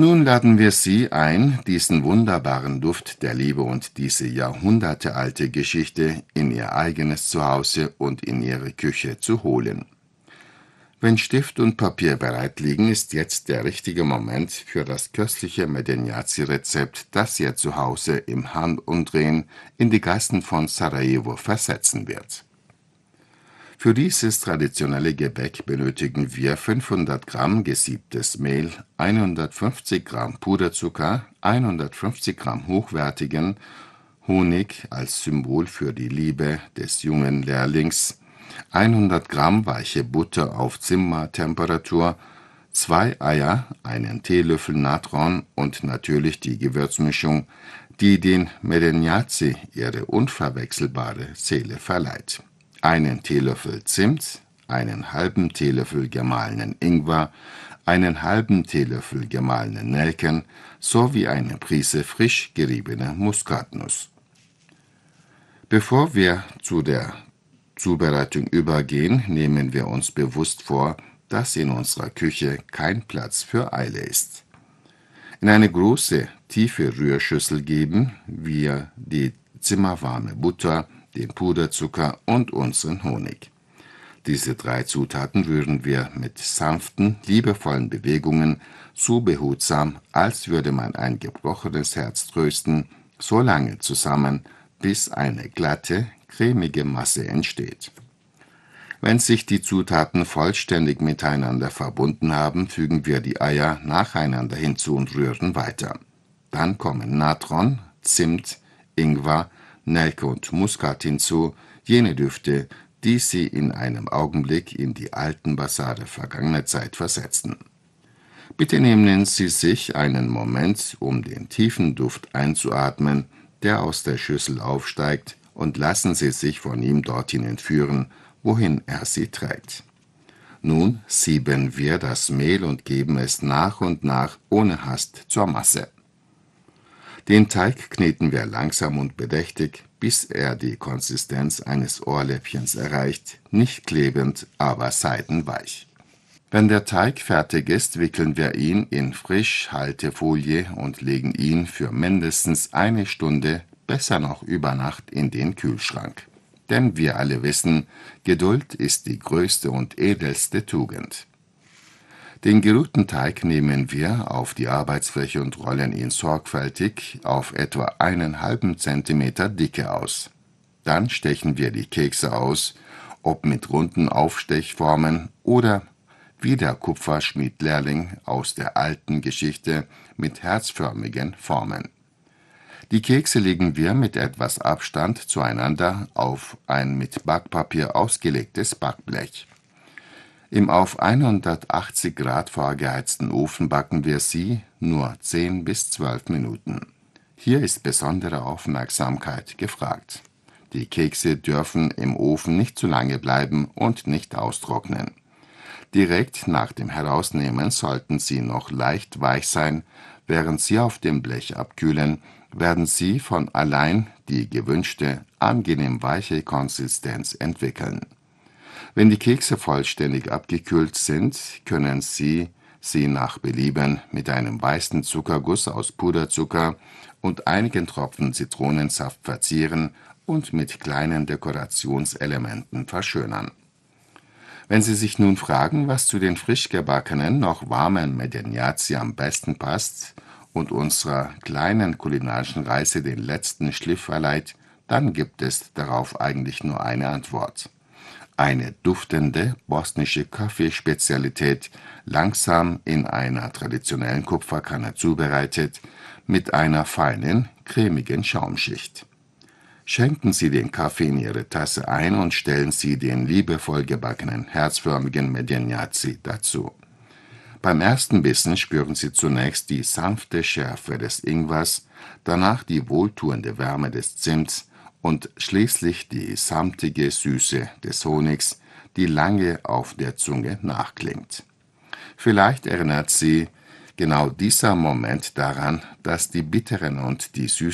Nun laden wir Sie ein, diesen wunderbaren Duft der Liebe und diese jahrhundertealte Geschichte in Ihr eigenes Zuhause und in Ihre Küche zu holen. Wenn Stift und Papier bereit liegen, ist jetzt der richtige Moment für das köstliche Medenjaci-Rezept, das Ihr Zuhause im Handumdrehen in die Gassen von Sarajevo versetzen wird. Für dieses traditionelle Gebäck benötigen wir 500 Gramm gesiebtes Mehl, 150 Gramm Puderzucker, 150 Gramm hochwertigen Honig als Symbol für die Liebe des jungen Lehrlings, 100 Gramm weiche Butter auf Zimmertemperatur, 2 Eier, einen Teelöffel Natron und natürlich die Gewürzmischung, die den Medenjaci ihre unverwechselbare Seele verleiht. Einen Teelöffel Zimt, einen halben Teelöffel gemahlenen Ingwer, einen halben Teelöffel gemahlenen Nelken sowie eine Prise frisch geriebene Muskatnuss. Bevor wir zu der Zubereitung übergehen, nehmen wir uns bewusst vor, dass in unserer Küche kein Platz für Eile ist. In eine große, tiefe Rührschüssel geben wir die zimmerwarme Butter, den Puderzucker und unseren Honig. Diese 3 Zutaten rühren wir mit sanften, liebevollen Bewegungen so behutsam, als würde man ein gebrochenes Herz trösten, so lange zusammen, bis eine glatte, cremige Masse entsteht. Wenn sich die Zutaten vollständig miteinander verbunden haben, fügen wir die Eier nacheinander hinzu und rühren weiter. Dann kommen Natron, Zimt, Ingwer, Nelke und Muskat hinzu, jene Düfte, die Sie in einem Augenblick in die alten Basar der vergangenen Zeit versetzen. Bitte nehmen Sie sich einen Moment, um den tiefen Duft einzuatmen, der aus der Schüssel aufsteigt, und lassen Sie sich von ihm dorthin entführen, wohin er Sie trägt. Nun sieben wir das Mehl und geben es nach und nach ohne Hast zur Masse. Den Teig kneten wir langsam und bedächtig, bis er die Konsistenz eines Ohrläppchens erreicht, nicht klebend, aber seidenweich. Wenn der Teig fertig ist, wickeln wir ihn in Frischhaltefolie und legen ihn für mindestens 1 Stunde, besser noch über Nacht, in den Kühlschrank. Denn wir alle wissen, Geduld ist die größte und edelste Tugend. Den geruhten Teig nehmen wir auf die Arbeitsfläche und rollen ihn sorgfältig auf etwa 1,5 cm Dicke aus. Dann stechen wir die Kekse aus, ob mit runden Aufstechformen oder wie der Kupferschmied-Lehrling aus der alten Geschichte mit herzförmigen Formen. Die Kekse legen wir mit etwas Abstand zueinander auf ein mit Backpapier ausgelegtes Backblech. Im auf 180 Grad vorgeheizten Ofen backen wir sie nur 10 bis 12 Minuten. Hier ist besondere Aufmerksamkeit gefragt. Die Kekse dürfen im Ofen nicht zu lange bleiben und nicht austrocknen. Direkt nach dem Herausnehmen sollten sie noch leicht weich sein. Während sie auf dem Blech abkühlen, werden sie von allein die gewünschte, angenehm weiche Konsistenz entwickeln. Wenn die Kekse vollständig abgekühlt sind, können Sie sie nach Belieben mit einem weißen Zuckerguss aus Puderzucker und einigen Tropfen Zitronensaft verzieren und mit kleinen Dekorationselementen verschönern. Wenn Sie sich nun fragen, was zu den frisch gebackenen, noch warmen Medenjaci am besten passt und unserer kleinen kulinarischen Reise den letzten Schliff verleiht, dann gibt es darauf eigentlich nur eine Antwort. Eine duftende bosnische Kaffeespezialität, langsam in einer traditionellen Kupferkanne zubereitet, mit einer feinen, cremigen Schaumschicht. Schenken Sie den Kaffee in Ihre Tasse ein und stellen Sie den liebevoll gebackenen, herzförmigen Medenjaci dazu. Beim ersten Bissen spüren Sie zunächst die sanfte Schärfe des Ingwers, danach die wohltuende Wärme des Zimts und schließlich die samtige Süße des Honigs, die lange auf der Zunge nachklingt. Vielleicht erinnert Sie genau dieser Moment daran, dass die bitteren und die süßen